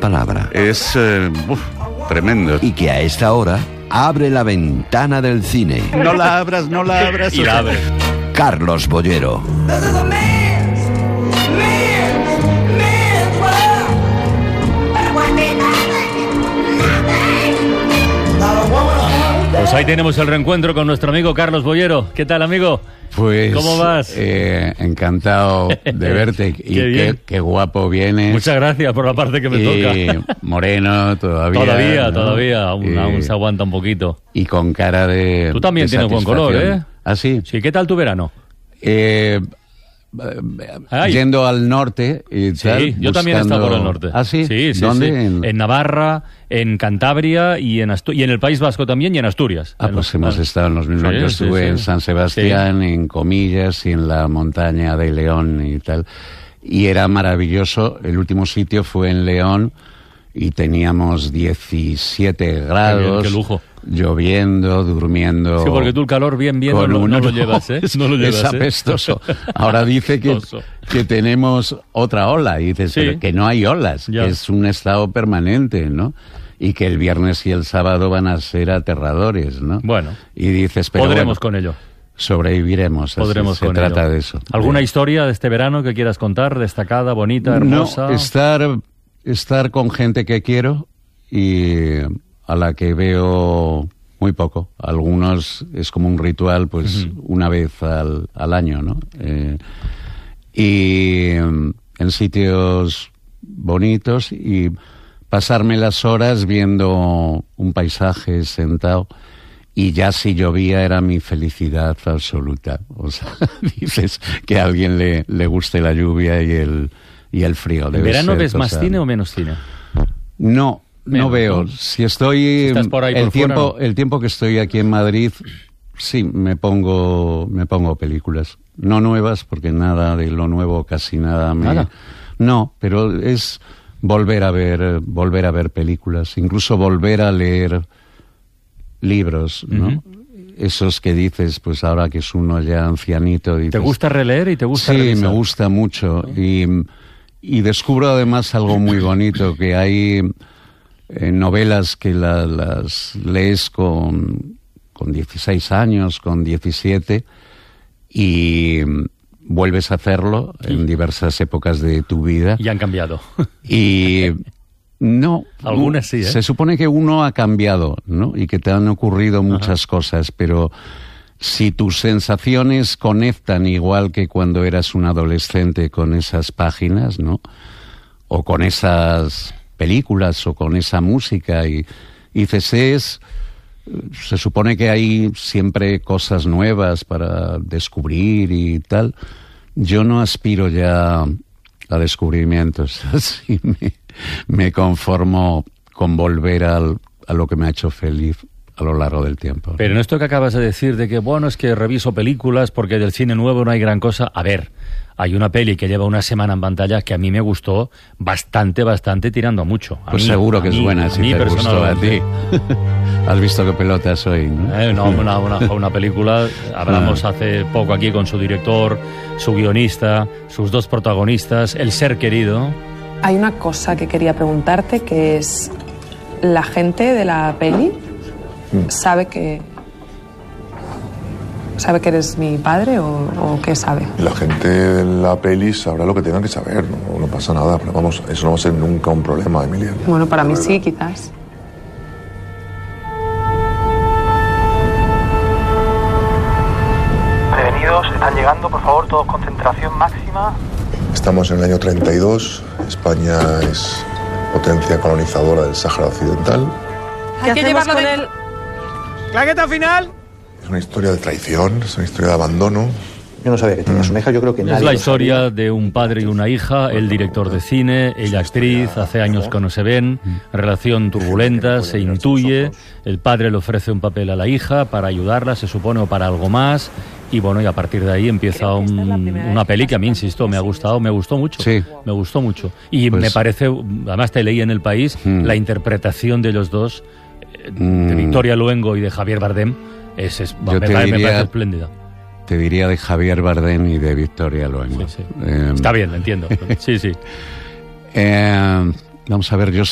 palabra. Es tremendo. Y que a esta hora abre la ventana del cine. No la abras. Y la abre. Carlos Bollero. Pues ahí tenemos el reencuentro con nuestro amigo Carlos Bollero. ¿Qué tal, amigo? Pues, ¿cómo vas? Encantado de verte. Y qué guapo vienes. Muchas gracias por la parte que me toca. Moreno todavía. Todavía. Aún se aguanta un poquito. Y con cara de... Tú también tienes buen color, ¿eh? ¿Ah, sí? Sí, ¿qué tal tu verano? Yendo al norte y sí, tal, yo también he estado por el norte. ¿Ah, sí? Sí. ¿Dónde? Sí. En Navarra, en Cantabria y en el País Vasco también y en Asturias. Pues hemos estado en los mismos. Yo estuve en San Sebastián, en Comillas y en la montaña de León y tal. Y era maravilloso. El último sitio fue en León y teníamos 17 grados. Qué bien, qué lujo. Lloviendo, durmiendo. Sí, porque tú el calor bien no lo llevas, ¿eh? No lo llevas, es apestoso. Ahora dice que tenemos otra ola. Y dices, pero que no hay olas, que es un estado permanente, ¿no? Y que el viernes y el sábado van a ser aterradores, ¿no? Bueno. Y dices, pero podremos con ello. Sobreviviremos. Podremos se trata de eso. ¿Alguna historia de este verano que quieras contar? Destacada, bonita, hermosa. No, estar con gente que quiero y a la que veo muy poco. Algunos es como un ritual, pues una vez al año, ¿no? Y en sitios bonitos y pasarme las horas viendo un paisaje sentado y ya si llovía era mi felicidad absoluta. O sea, dices que a alguien le guste la lluvia y el frío. ¿En verano ves más cine o menos cine? No veo. Si estás por ahí el tiempo que estoy aquí en Madrid, sí, me pongo películas. No nuevas, porque nada de lo nuevo, casi nada ¿Nada? No, pero es volver a ver películas, incluso volver a leer libros, ¿no? Esos que dices, pues ahora que es uno ya ancianito, dices, ¿te gusta releer y te gusta revisar? Sí, me gusta mucho. Y descubro además algo muy bonito, que hay novelas que las lees con 16 años, con 17, y vuelves a hacerlo en diversas épocas de tu vida. Y han cambiado. Y no. Algunas sí, ¿eh? Se supone que uno ha cambiado, ¿no? Y que te han ocurrido muchas cosas, pero si tus sensaciones conectan igual que cuando eras un adolescente con esas páginas, ¿no? O con esas películas o con esa música y dices, se supone que hay siempre cosas nuevas para descubrir y tal. Yo no aspiro ya a descubrimientos, así me conformo con volver a lo que me ha hecho feliz a lo largo del tiempo. Pero en esto que acabas de decir de que, bueno, es que reviso películas porque del cine nuevo no hay gran cosa. A ver, hay una peli que lleva una semana en pantalla que a mí me gustó bastante, tirando a mucho. Pues seguro que es buena, si te gustó a ti. ¿Has visto qué pelota soy? No, una película. Hablamos hace poco aquí con su director, su guionista, sus dos protagonistas, El ser querido. Hay una cosa que quería preguntarte, que es, ¿la gente de la peli sabe que eres mi padre o qué sabe? La gente de la peli sabrá lo que tenga que saber, no pasa nada, pero vamos, eso no va a ser nunca un problema, Emilia. Bueno, para mí sí, quizás. Prevenidos, están llegando, por favor, todos concentración máxima. Estamos en el año 32, España es potencia colonizadora del Sáhara Occidental. Hay que llevarlo con él. ¿Claqueta final? Es una historia de traición, es una historia de abandono. Yo no sabía que tenías una hija, yo creo que nadie. Es la historia de un padre y una hija, él director de cine, ella actriz, hace años que no se ven, relación turbulenta, se intuye, el padre le ofrece un papel a la hija para ayudarla, se supone, o para algo más, y bueno, y a partir de ahí empieza una peli que a mí, insisto, me gustó mucho. Sí. Me gustó mucho. Y me parece, además te leí en El País, la interpretación de los dos, de Victoria Luengo y de Javier Bardem, me parece espléndida. Te diría de Javier Bardem y de Victoria Luengo. Sí. Está bien, lo entiendo. Sí. Vamos a ver, yo